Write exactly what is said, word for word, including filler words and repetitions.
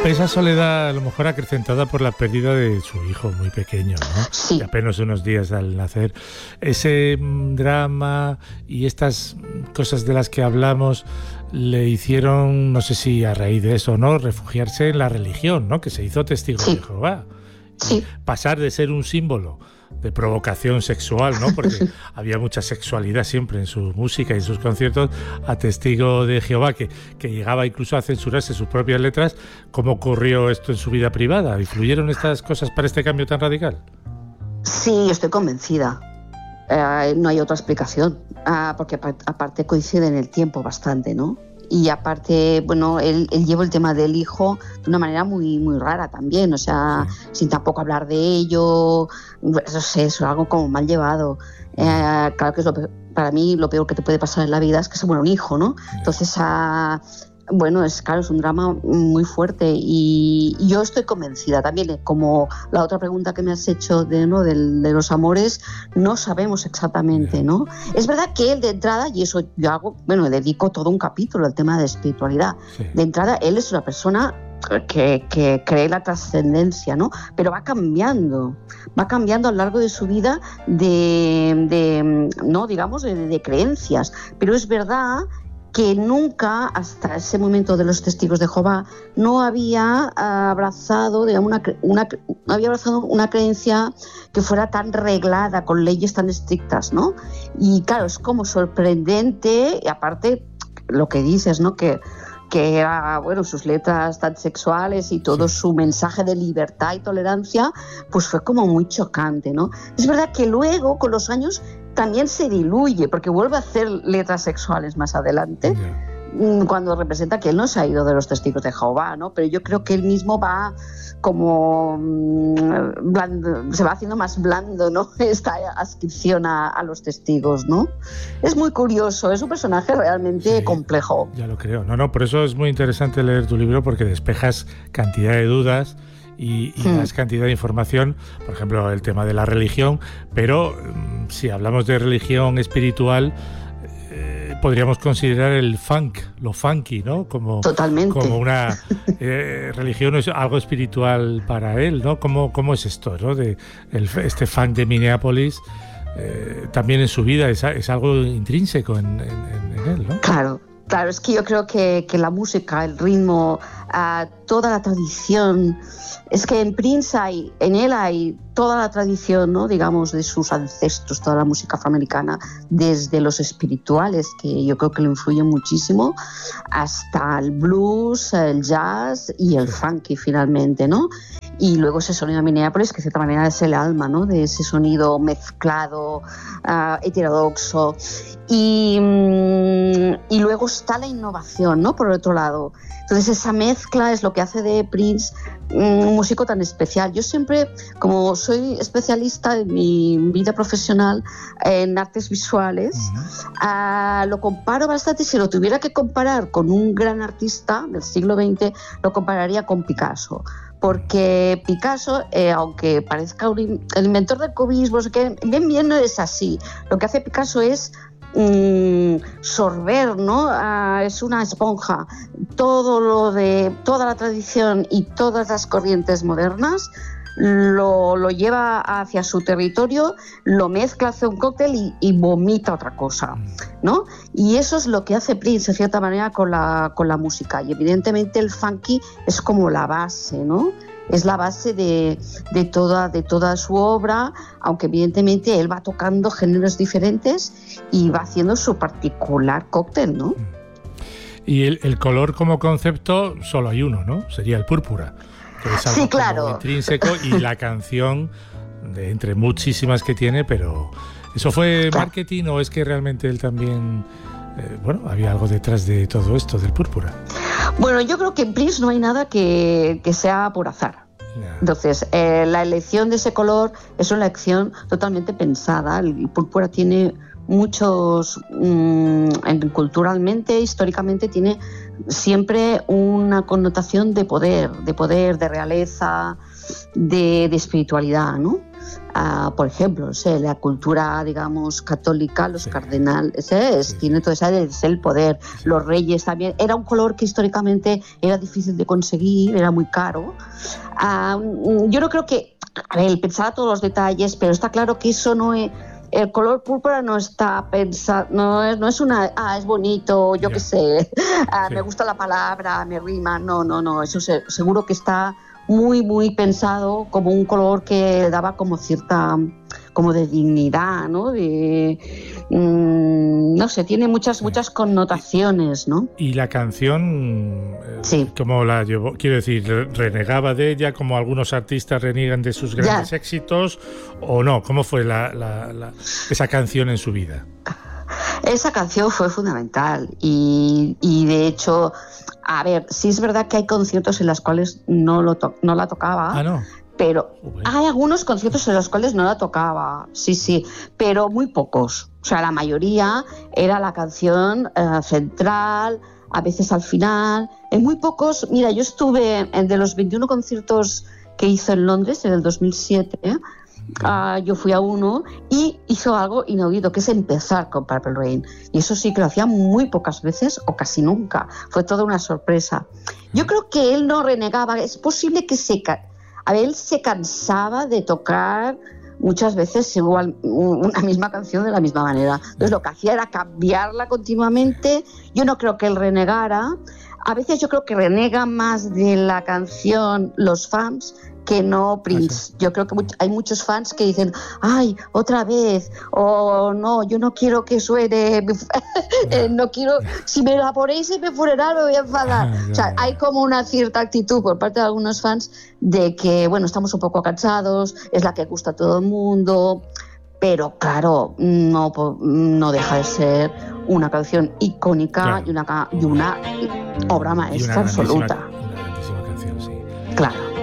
esa soledad a lo mejor acrecentada por la pérdida de su hijo muy pequeño, ¿no? Sí. De apenas unos días al nacer. Ese drama y estas cosas de las que hablamos le hicieron, no sé si a raíz de eso, ¿no?, refugiarse en la religión, ¿no?, que se hizo testigo sí. de Jehová. Sí. Pasar de ser un símbolo de provocación sexual, ¿no?, porque había mucha sexualidad siempre en su música y en sus conciertos, a testigo de Jehová, que, que llegaba incluso a censurarse sus propias letras. ¿Cómo ocurrió esto en su vida privada? ¿Influyeron estas cosas para este cambio tan radical? Sí, estoy convencida. Eh, no hay otra explicación, ah, porque aparte coincide en el tiempo bastante, ¿no? Y aparte, bueno, él, él llevó el tema del hijo de una manera muy muy rara también, o sea, sí. sin tampoco hablar de ello, no sé, es algo como mal llevado. Eh, claro que es lo, para mí lo peor que te puede pasar en la vida es que se muera un hijo, ¿no? Sí. Entonces, ah, bueno, es claro, es un drama muy fuerte y, y yo estoy convencida también, como la otra pregunta que me has hecho de, ¿no?, de, de los amores, no sabemos exactamente, ¿no? Es verdad que él de entrada, y eso yo hago, bueno, dedico todo un capítulo al tema de espiritualidad, sí. de entrada él es una persona que, que cree la trascendencia, ¿no? Pero va cambiando, va cambiando a lo largo de su vida de, de no, digamos, de, de creencias, pero es verdad que nunca, hasta ese momento de los testigos de Jehová, no había abrazado, digamos, una, una, no había abrazado una creencia que fuera tan reglada, con leyes tan estrictas, ¿no? Y claro, es como sorprendente, y aparte, lo que dices, ¿no?, que que era, bueno, sus letras tan sexuales y todo sí. su mensaje de libertad y tolerancia, pues fue como muy chocante, ¿no? Es verdad que luego, con los años, también se diluye, porque vuelve a hacer letras sexuales más adelante, yeah. cuando representa que él no se ha ido de los testigos de Jehová, ¿no? Pero yo creo que él mismo va como blando, se va haciendo más blando, ¿no?, esta adscripción a, a los testigos, ¿no? Es muy curioso, es un personaje realmente sí, complejo. Ya lo creo. No, no, por eso es muy interesante leer tu libro, porque despejas cantidad de dudas y, y hmm. das cantidad de información, por ejemplo, el tema de la religión, pero si hablamos de religión espiritual, eh, podríamos considerar el funk, lo funky, ¿no? Como, Totalmente. Como una eh, religión, es algo espiritual para él, ¿no? ¿Cómo, cómo es esto, ¿no? De el, este funk de Minneapolis, eh, también en su vida es, es algo intrínseco en, en, en él, ¿no? Claro. Claro, es que yo creo que, que la música, el ritmo, uh, toda la tradición, es que en Prince hay, en él hay toda la tradición, ¿no?, digamos, de sus ancestros, toda la música afroamericana, desde los espirituales, que yo creo que le influyen muchísimo, hasta el blues, el jazz y el funky finalmente, ¿no? Y luego ese sonido de Minneapolis, que de cierta manera es el alma, ¿no?, de ese sonido mezclado, uh, heterodoxo. Y, y luego está la innovación, ¿no?, por el otro lado. Entonces esa mezcla es lo que hace de Prince un músico tan especial. Yo siempre, como soy especialista en mi vida profesional en artes visuales, uh-huh. uh, lo comparo bastante. Si lo tuviera que comparar con un gran artista del siglo veinte, lo compararía con Picasso. Porque Picasso, eh, aunque parezca un, el inventor del cubismo, que bien bien no es así. Lo que hace Picasso es mm, sorber, ¿no? Uh, es una esponja. Todo lo de toda la tradición y todas las corrientes modernas lo, lo lleva hacia su territorio, lo mezcla, hace un cóctel y, y vomita otra cosa, ¿no? Y eso es lo que hace Prince, de cierta manera, con la, con la música. Y evidentemente el funky es como la base, ¿no? Es la base de, de, toda, de toda su obra, aunque evidentemente él va tocando géneros diferentes y va haciendo su particular cóctel, ¿no? Y el, el color como concepto solo hay uno, ¿no? Sería el púrpura. Que es algo sí, claro. intrínseco, y la canción, de entre muchísimas que tiene, pero ¿eso fue marketing o es que realmente él también, eh, bueno, había algo detrás de todo esto del púrpura? Bueno, yo creo que en Prince no hay nada que, que sea por azar. Yeah. Entonces, eh, la elección de ese color es una elección totalmente pensada. El púrpura tiene muchos, mmm, culturalmente, históricamente, tiene siempre una connotación de poder, de poder, de realeza, de, de espiritualidad, ¿no? Uh, por ejemplo, no sé, la cultura, digamos, católica, los sí. cardenales, ¿eh? es, sí. tiene todo ese es el poder, sí. los reyes también. Era un color que históricamente era difícil de conseguir, era muy caro. Uh, yo no creo que, a ver, pensaba todos los detalles, pero está claro que eso no es... El color púrpura no está pensado, no es, no es una, ah, es bonito, yo yeah. qué sé, ah, sí. me gusta la palabra, me rima, no, no, no, eso se, seguro que está muy, muy pensado como un color que daba como cierta, como de dignidad, ¿no? De, mmm, no sé, tiene muchas, sí. muchas connotaciones, ¿no? Y la canción, sí. ¿cómo la llevó? Quiero decir, ¿renegaba de ella como algunos artistas reniegan de sus grandes ya. éxitos o no? ¿Cómo fue la, la, la, esa canción en su vida? Esa canción fue fundamental y, y de hecho, a ver, sí es verdad que hay conciertos en los cuales no, lo to- no la tocaba. Ah, no. Pero hay algunos conciertos en los cuales no la tocaba, sí, sí, pero muy pocos. O sea, la mayoría era la canción eh, central, a veces al final. En muy pocos, mira, yo estuve en de los veintiuno conciertos que hizo en Londres en el dos mil siete, ¿eh? Uh, yo fui a uno y hizo algo inaudito, que es empezar con Purple Rain. Y eso sí que lo hacía muy pocas veces o casi nunca. Fue toda una sorpresa. Yo creo que él no renegaba. Es posible que se... Ca- a ver, él se cansaba de tocar muchas veces igual una misma canción de la misma manera. Entonces lo que hacía era cambiarla continuamente. Yo no creo que él renegara. A veces yo creo que renega más de la canción los fans que no Prince. Yo creo que hay muchos fans que dicen, ay, otra vez, o no, yo no quiero que suene, no quiero, si me la ponéis en mi funeral me voy a enfadar. O sea, hay como una cierta actitud por parte de algunos fans de que, bueno, estamos un poco cansados, es la que gusta a todo el mundo, pero claro, no, no deja de ser una canción icónica, claro. y, una, y una obra maestra y una absoluta. Una grandísima canción, sí. Claro.